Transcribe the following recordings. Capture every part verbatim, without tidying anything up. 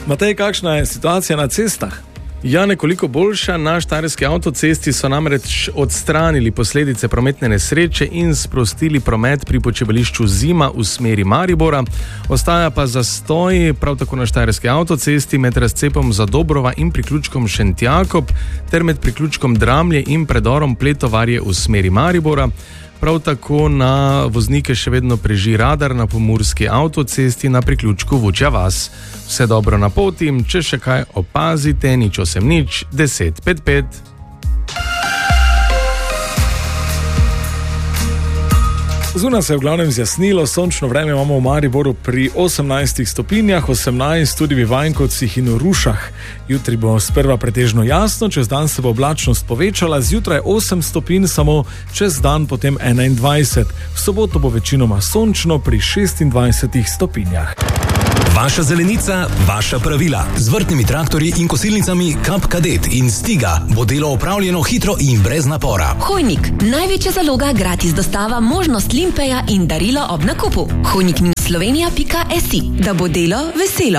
Matej, kakšna je situacija na cestah? Ja, nekoliko boljša. Na štajerski avtocesti so namreč odstranili posledice prometne nesreče in sprostili promet pri počivališču Zima v smeri Maribora. Ostaja pa zastoj prav tako na štajerski avtocesti med razcepom Zadobrova in priključkom Šentjakob ter med priključkom Dramlje in predorom Pletovarje v smeri Maribora. Prav tako na voznike še vedno preži radar na pomurski avtocesti na priključku Vučja vas. Vse dobro na poti, če še kaj opazite, nič osem nič, deset pet pet. Zunaj se je v glavnem zjasnilo, sončno vreme imamo v Mariboru pri osemnajstih stopinjah, osemnajst tudi v Vajnkovcih in v Rušah. Jutri bo sprva pretežno jasno, čez dan se bo oblačnost povečala, zjutraj osem stopinj, samo čez dan potem enaindvajset. V soboto bo večinoma sončno pri šestindvajsetih stopinjah. Vaša zelenica, vaša pravila. Z vrtnimi traktorji in kosilnicami Kap Kadet in Stiga bo delo opravljeno hitro in brez napora. Hojnik, največja zaloga, gratis dostava, možnost limpeja in darilo ob nakupu. hojnik slovenija pika si, da bo delo veselo.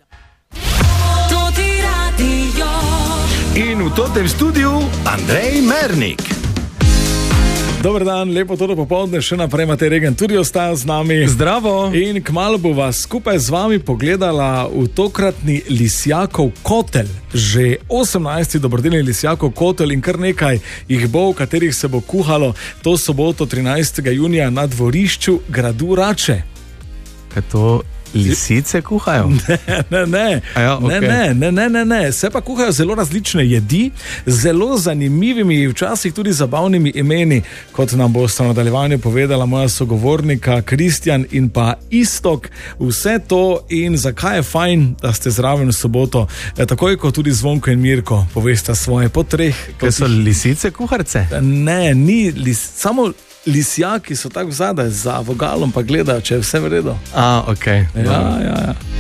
In v totem studiu Andrej Mernik. Dober dan, lepo todo popoldne, še naprej Matej Regen tudi ostaja z nami. Zdravo! In kmalu bo vas skupaj z vami pogledala v tokratni Lisjakov kotel. Že osemnajsti dobrodelni Lisjakov kotel in kar nekaj jih bo, v katerih se bo kuhalo to soboto trinajstega junija na dvorišču gradu Rače. Kaj to lisice kuhajo? Ne, ne, ne. Ja, okay. ne, ne, ne, ne, ne. Se pa kuhajo zelo različne jedi, zelo zanimivimi, včasih tudi zabavnimi imeni, kot nam bosta v nadaljevanju povedala moja sogovornika Kristjan in pa Istok. Vse to in zakaj je fajn, da ste zraven v soboto, takoj kot tudi Zvonko in Mirko povesta svoje po treh. Kaj so lisice kuharce? Ne, ni, lis, samo lisjaki so tako zadaj za vogalom, pa gledajo, če je vse v redu. A, okej. Okay. Ja, ja, ja.